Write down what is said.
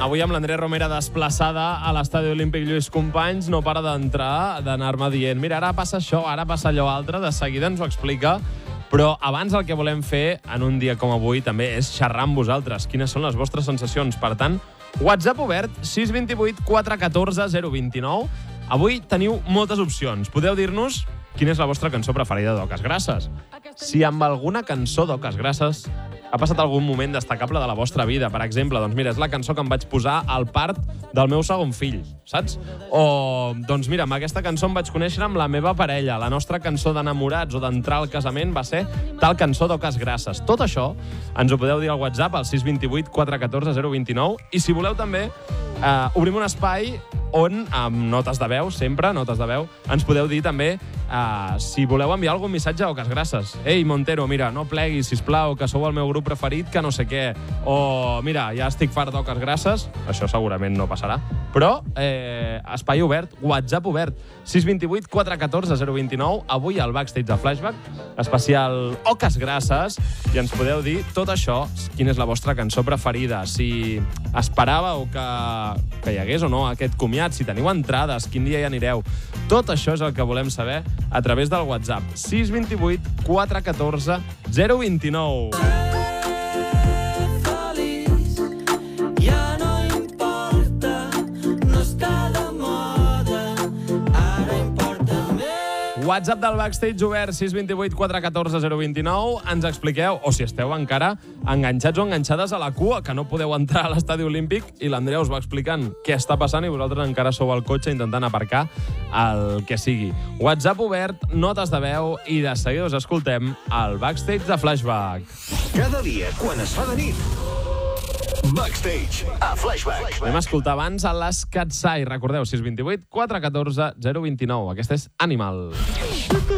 Avui amb l'Andrea Romera desplaçada a l'Estadi Olímpic Lluís Companys no para d'entrar, d'anar-me dient mira, ara passa això, ara passa allò altre, de seguida ens ho explica. Però abans el que volem fer en un dia com avui també és xerrar amb vosaltres. Quines són les vostres sensacions? Per tant, WhatsApp obert, 628 414 029. Avui teniu moltes opcions. Podeu dir-nos quina és la vostra cançó preferida d'Oques Grasses. Si amb alguna cançó d'Oques Grasses ha passat algun moment destacable de la vostra vida. Per exemple, doncs mira, és la cançó que em vaig posar al part del meu segon fill, saps? O, doncs mira, amb aquesta cançó em vaig conèixer amb la meva parella. La nostra cançó d'enamorats o d'entrar al casament va ser tal cançó d'Oques Grasses. Tot això ens ho podeu dir al WhatsApp, al 628 414 029. I si voleu també, obrim un espai on, amb notes de veu, sempre notes de veu, ens podeu dir també si voleu enviar algun missatge a Oques Grasses. Ei, Montero, mira, no pleguis, sisplau, que sou el meu grup preferit, que no sé què. O, mira, ja estic fart d'Oques Grasses. Això segurament no passarà. Però, espai obert, WhatsApp obert, 628 414 029. Avui al backstage de Flashback, especial Oques Grasses, i ens podeu dir tot això, quina és la vostra cançó preferida, si esperàveu que hi hagués o no aquest comiat, si teniu entrades, quin dia hi anireu. Tot això és el que volem saber a través del WhatsApp. 628 414 029. WhatsApp del backstage obert, 628 414 029. Ens expliqueu, o si esteu encara enganxats o enganxades a la cua, que no podeu entrar a l'Estadi Olímpic, i l'Andrea us va explicant què està passant i vosaltres encara sou al cotxe intentant aparcar el que sigui. WhatsApp obert, notes de veu, i de seguida us escoltem al backstage de Flashback. Cada dia, quan es fa de nit, Backstage a Flashback. Vam escoltar abans a les Katsai. Recordeu, 628 414 029. Aquesta és Animal.